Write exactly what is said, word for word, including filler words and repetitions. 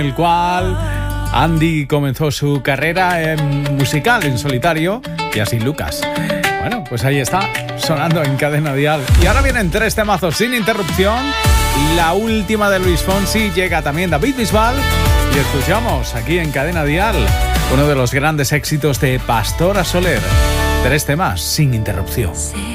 el cual Andy comenzó su carrera en musical en solitario y así Lucas. Bueno, pues ahí está, sonando en Cadena Dial. Y ahora vienen tres temazos sin interrupción. La última de Luis Fonsi, llega también David Bisbal y escuchamos aquí en Cadena Dial uno de los grandes éxitos de Pastora Soler. Tres temas sin interrupción.